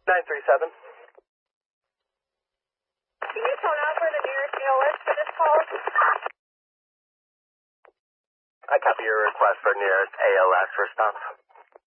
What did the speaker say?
937. Can you phone out for the nearest ALS for this call? I copy your request for nearest ALS response.